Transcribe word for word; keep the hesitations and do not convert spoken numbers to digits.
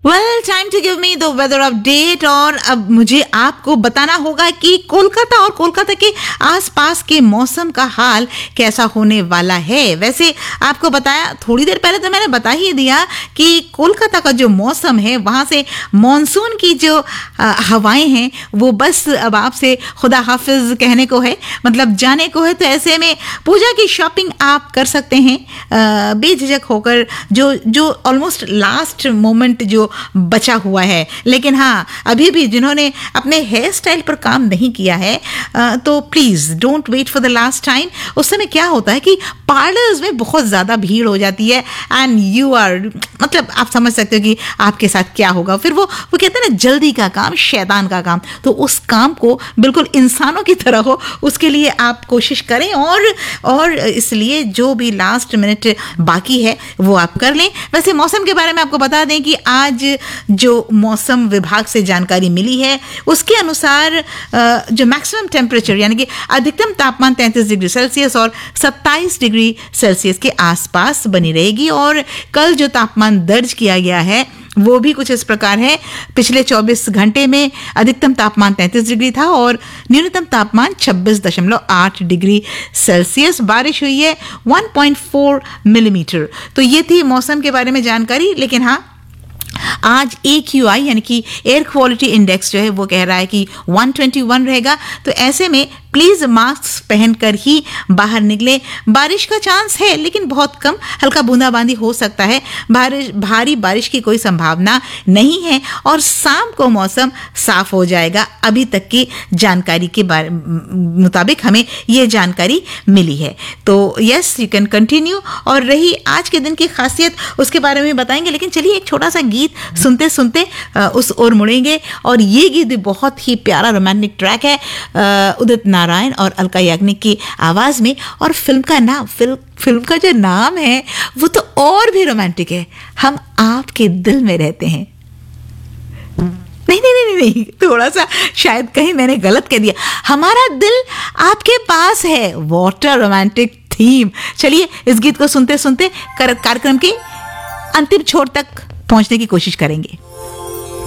Well time to give me the weather update. और अब मुझे आपको बताना होगा कि कोलकाता और कोलकाता के आसपास के मौसम का हाल कैसा होने वाला है। वैसे आपको बताया थोड़ी देर पहले तो मैंने बता ही दिया कि कोलकाता का जो मौसम है वहाँ से मॉनसून की जो आ, हवाएं हैं वो बस अब आपसे खुदा हाफिज कहने को है, मतलब जाने को है। तो ऐसे में पूजा की शॉपिंग आप कर सकते हैं बेझिझक होकर, जो जो ऑलमोस्ट लास्ट मोमेंट जो बचा हुआ है। लेकिन हाँ, अभी भी जिन्होंने अपने हेयर स्टाइल पर काम नहीं किया है तो please don't wait for the last time. उस समय क्या होता है कि पार्लर्स में बहुत ज्यादा भीड़ हो जाती है एंड यू आर, मतलब आप समझ सकते हो कि आपके साथ क्या होगा। फिर वो वो कहते हैं ना, जल्दी का काम शैतान का काम। तो उस काम को बिल्कुल इंसानों की तरह हो, उसके लिए आप कोशिश करें और और इसलिए जो भी लास्ट मिनट बाकी है वो आप कर लें। वैसे मौसम के बारे में आपको बता दें कि आज जो मौसम विभाग से जानकारी मिली है उसके अनुसार जो मैक्सिमम टेम्परेचर यानी कि अधिकतम तापमान तैंतीस डिग्री सेल्सियस और सत्ताईस डिग्री सेल्सियस के आसपास बनी रहेगी। और कल जो तापमान दर्ज किया गया है वो भी कुछ इस प्रकार है। पिछले चौबीस घंटे में अधिकतम तापमान तैंतीस डिग्री था और न्यूनतम तापमान छब्बीस दशमलव आठ डिग्री सेल्सियस। बारिश हुई है एक पॉइंट चार मिलीमीटर। तो ये थी मौसम के बारे में जानकारी। लेकिन हाँ, आज ए क्यू आई यानी कि एयर क्वालिटी इंडेक्स जो है वो कह रहा है कि एक सौ इक्कीस रहेगा। तो ऐसे में प्लीज मास्क पहनकर ही बाहर निकले। बारिश का चांस है लेकिन बहुत कम, हल्का बूंदाबांदी हो सकता है। बारिश भारी बारिश की कोई संभावना नहीं है और शाम को मौसम साफ हो जाएगा। अभी तक की जानकारी के बारे मुताबिक हमें ये जानकारी मिली है। तो यस, यू कैन कंटिन्यू। और रही आज के दिन की खासियत उसके बारे में बताएंगे, लेकिन चलिए एक छोटा सा गीत सुनते सुनते उस ओर मुड़ेंगे। और ये गीत भी बहुत ही प्यारा रोमांटिक ट्रैक है, उदित नारायण और अलका याग्निक की आवाज में। और फिल्म का नाम फिल्म फिल्म का जो नाम है वो तो और भी रोमांटिक है, हम आपके दिल में रहते हैं। नहीं नहीं नहीं नहीं थोड़ा सा शायद कहीं मैंने गलत कह दिया, हमारा दिल आपके पास है। Water romantic theme. चलिए इस गीत को सुनते सुनते कार्यक्रम के अंतिम छोर तक पहुंचने की कोशिश करेंगे।